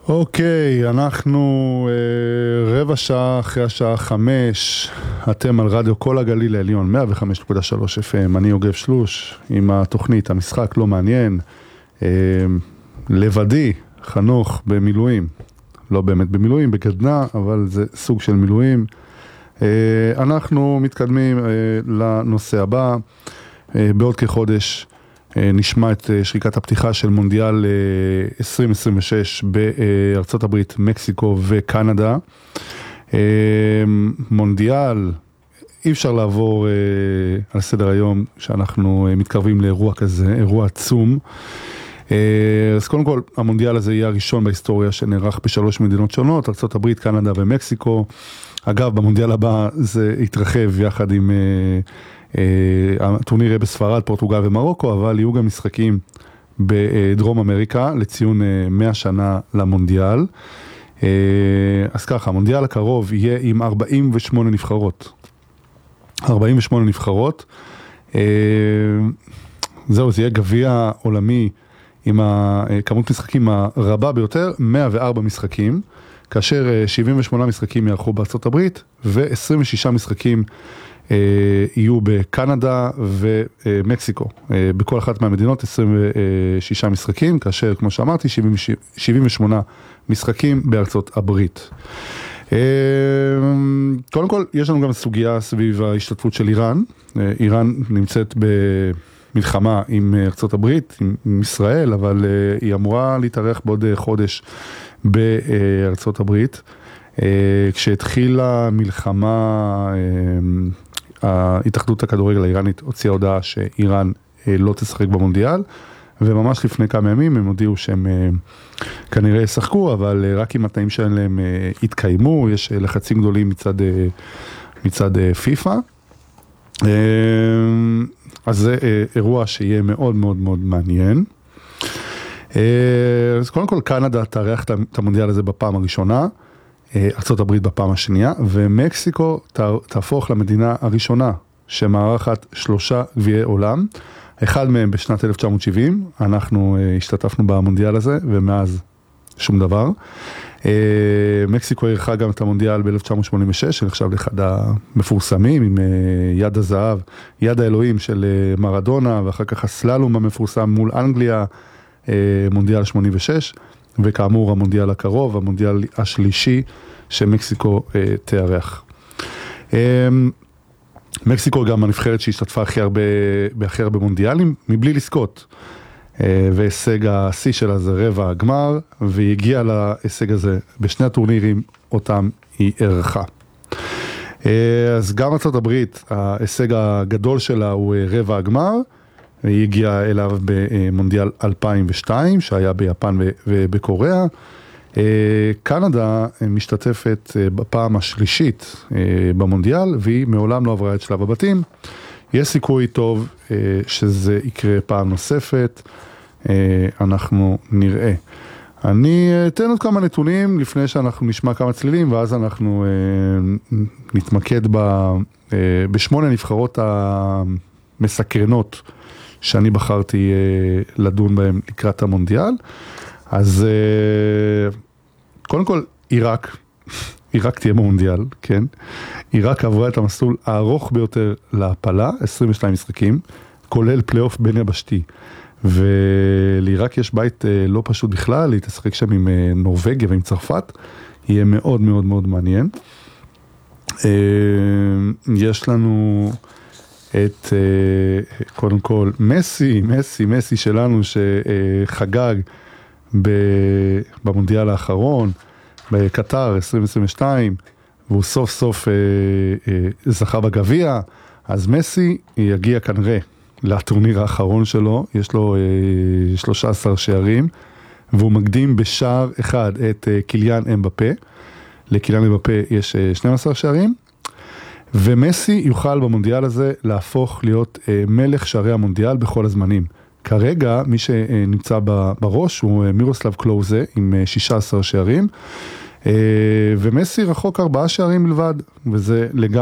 אוקיי, אנחנו רבע שעה אחרי השעה 5, אתם על רדיו כל הגליל העליון, 105.3 FM, אני יוגב שלוש, עם התוכנית המשחק לא מעניין, לבדי, חנוך במילואים, לא באמת במילואים, בגדנה, אבל זה סוג של מילואים. אנחנו מתקדמים לנושא הבא, בעוד כחודש, נשמע את שריקת הפתיחה של מונדיאל 2026 בארצות הברית, מקסיקו וקנדה. מונדיאל, אי אפשר לעבור על סדר היום שאנחנו מתקרבים לאירוע כזה, אירוע עצום. אז קודם כל, המונדיאל הזה יהיה הראשון בהיסטוריה שנערך בשלוש מדינות שונות, ארצות הברית, קנדה ומקסיקו. אגב, במונדיאל הבא זה יתרחב יחד עם הטורניר יהיה בספרד, פורטוגל ומרוקו, אבל יהיו גם משחקים בדרום אמריקה לציון 100 שנה למונדיאל. אז ככה, המונדיאל הקרוב יהיה עם 48 נבחרות. 48 נבחרות. זהו, זה יהיה גביע עולמי עם כמות משחקים הרבה ביותר, 104 משחקים, כאשר 78 משחקים יערכו בארצות הברית, ו26 משחקים יהיו בקנדה ומקסיקו. בכל אחת מהמדינות 26 משחקים, כאשר, כמו שאמרתי, 78 משחקים בארצות הברית. קודם כל, יש לנו גם סוגיה סביב ההשתתפות של איראן. איראן נמצאת במלחמה עם ארצות הברית, עם ישראל, אבל היא אמורה להתארח בעוד חודש בארצות הברית. כשהתחילה מלחמה, ההתאחדות הכדורגל האיראנית הוציאה הודעה שאיראן לא תשחק במונדיאל, וממש לפני כמה ימים הם הודיעו שהם כנראה ישחקו, אבל רק אם התנאים שלהם יתקיימו, יש לחצים גדולים מצד פיפה. אז זה אירוע שיהיה מאוד מאוד מאוד מעניין. אז קודם כל קנדה תארח את המונדיאל הזה בפעם הראשונה, ארצות הברית בפעם השנייה, ומקסיקו תהפוך למדינה הראשונה שמארחת 3 גביעי עולם, אחד מהם בשנת 1970, אנחנו השתתפנו במונדיאל הזה, ומאז שום דבר. מקסיקו אירחה גם את המונדיאל ב-1986, שנחשב לאחד המפורסמים, עם יד הזהב, יד האלוהים של מרדונה, ואחר כך הסללום המפורסם מול אנגליה, מונדיאל 86, וכאמור המונדיאל הקרוב, המונדיאל השלישי שמקסיקו תארח. מקסיקו גם הנבחרת שהשתתפה הכי הרבה מונדיאלים, מבלי לזכות. והישג השיא שלה זה רבע הגמר, והיא הגיעה להישג הזה בשני הטורנירים אותם היא ערכה. אז גם ארצות הברית, ההישג הגדול שלה הוא רבע הגמר, היא הגיעה אליו במונדיאל 2002, שהיה ביפן ובקוריאה. קנדה משתתפת בפעם השלישית במונדיאל, והיא מעולם לא עברה את שלב הבתים. יש סיכוי טוב שזה יקרה פעם נוספת, אנחנו נראה. אני אתן עוד כמה נתונים לפני שאנחנו נשמע כמה צלילים, ואז אנחנו נתמקד בשמונה נבחרות המסקרנות שאני בחרתי לדון בהם לקראת המונדיאל. אז קודם כל, עיראק תהיה במונדיאל, כן? עיראק עברה את המסלול הארוך ביותר להפלה, 22 משחקים, כולל פלייאוף בין יבשתי. ולעיראק יש בית לא פשוט בכלל, היא תשחק שם עם נורווגיה ועם צרפת, יהיה מאוד מאוד מאוד מעניין. יש לנו את, קודם כל, מסי שלנו שחגג במונדיאל האחרון, בקטר 2022, והוא סוף סוף זכה בגביע, אז מסי יגיע כנראה לטורניר האחרון שלו, יש לו 13 שערים, והוא מקדים בשער אחד את קיליאן אמבפה, לקיליאן אמבפה יש 12 שערים, ומסי יוכל במונדיאל הזה להפוך להיות מלך שערי המונדיאל בכל הזמנים. כרגע מי שנמצא בראש הוא מירוסלב קלוזה עם 16 שערים, ומסי רחוק 4 שערים מלבד, וזה לגמרי